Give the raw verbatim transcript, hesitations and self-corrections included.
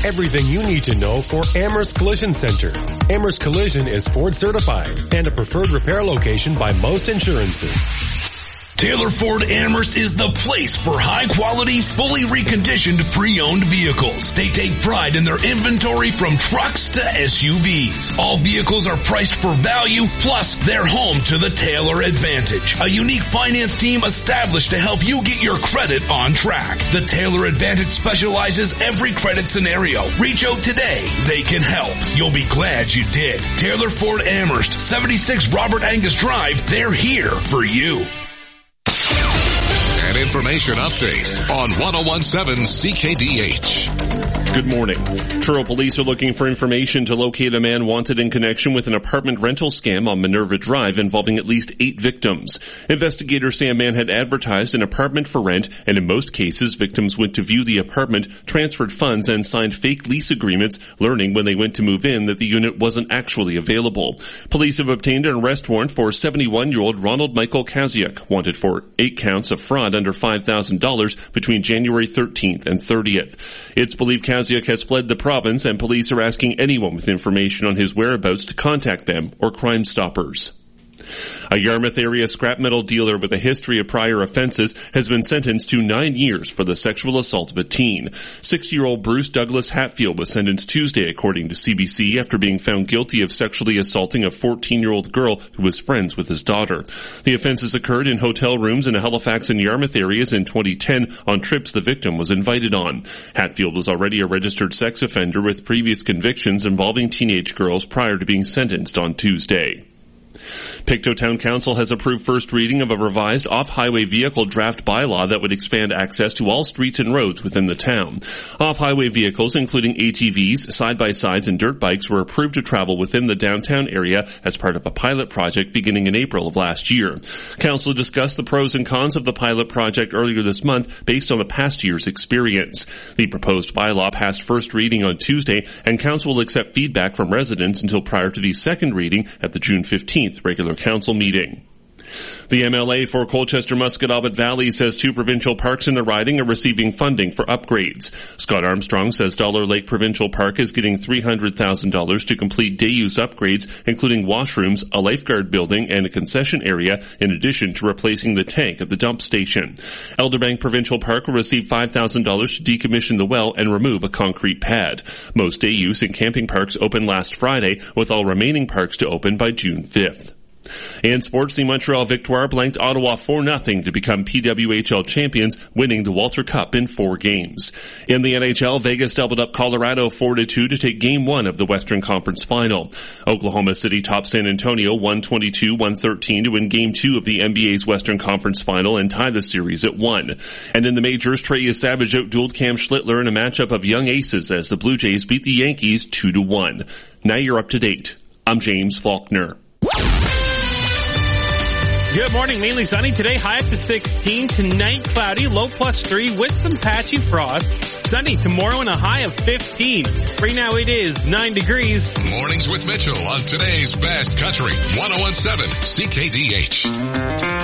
Everything you need to know for Amherst Collision Center. Amherst Collision is Ford certified and a preferred repair location by most insurances. Taylor Ford Amherst is the place for high-quality, fully reconditioned pre-owned vehicles. They take pride in their inventory from trucks to S U Vs. All vehicles are priced for value, plus they're home to the Taylor Advantage, a unique finance team established to help you get your credit on track. The Taylor Advantage specializes every credit scenario. Reach out today. They can help. You'll be glad you did. Taylor Ford Amherst, seventy-six Robert Angus Drive. They're here for you. An information update on one oh one seven C K D H. Good morning. Truro police are looking for information to locate a man wanted in connection with an apartment rental scam on Minerva Drive involving at least eight victims. Investigators say a man had advertised an apartment for rent, and in most cases, victims went to view the apartment, transferred funds, and signed fake lease agreements, learning when they went to move in that the unit wasn't actually available. Police have obtained an arrest warrant for seventy-one-year-old Ronald Michael Kaziak, wanted for eight counts of fraud under five thousand dollars between January thirteenth and thirtieth. It's believed Kaziak has fled the province, and police are asking anyone with information on his whereabouts to contact them or Crime Stoppers. A Yarmouth area scrap metal dealer with a history of prior offenses has been sentenced to nine years for the sexual assault of a teen. Six-year-old Bruce Douglas Hatfield was sentenced Tuesday, according to C B C, after being found guilty of sexually assaulting a fourteen-year-old girl who was friends with his daughter. The offenses occurred in hotel rooms in the Halifax and Yarmouth areas in twenty ten on trips the victim was invited on. Hatfield was already a registered sex offender with previous convictions involving teenage girls prior to being sentenced on Tuesday. Pictou Town Council has approved first reading of a revised off-highway vehicle draft bylaw that would expand access to all streets and roads within the town. Off-highway vehicles, including A T Vs, side-by-sides, and dirt bikes, were approved to travel within the downtown area as part of a pilot project beginning in April of last year. Council discussed the pros and cons of the pilot project earlier this month based on the past year's experience. The proposed bylaw passed first reading on Tuesday, and Council will accept feedback from residents until prior to the second reading at the June fifteenth regular council meeting. The M L A for Colchester-Musquodoboit Valley says two provincial parks in the riding are receiving funding for upgrades. Scott Armstrong says Dollar Lake Provincial Park is getting three hundred thousand dollars to complete day-use upgrades, including washrooms, a lifeguard building, and a concession area, in addition to replacing the tank at the dump station. Elderbank Provincial Park will receive five thousand dollars to decommission the well and remove a concrete pad. Most day-use and camping parks opened last Friday, with all remaining parks to open by June fifth. In sports, the Montreal Victoire blanked Ottawa four nothing to become P W H L champions, winning the Walter Cup in four games. In the N H L, Vegas doubled up Colorado four to two to take Game one of the Western Conference Final. Oklahoma City topped San Antonio one twenty-two one thirteen to win Game two of the N B A's Western Conference Final and tie the series at one. And in the majors, Trey Savage outdueled Cam Schlittler in a matchup of young aces as the Blue Jays beat the Yankees two to one. Now you're up to date. I'm James Faulkner. Good morning. Mainly sunny today. High up to sixteen. Tonight, cloudy. Low plus three with some patchy frost. Sunny tomorrow and a high of fifteen. Right now it is nine degrees. Mornings with Mitchell on today's Best Country. one oh one seven C K D H.